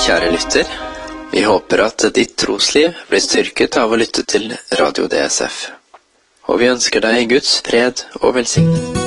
Kjære lytter, vi håper at ditt trosliv blir styrket av å lytte til Radio DSF. Og vi ønsker deg Guds fred og velsignelse.